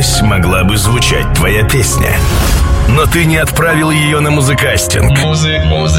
здесь могла бы звучать твоя песня. Но ты не отправил ее на музыкастинг.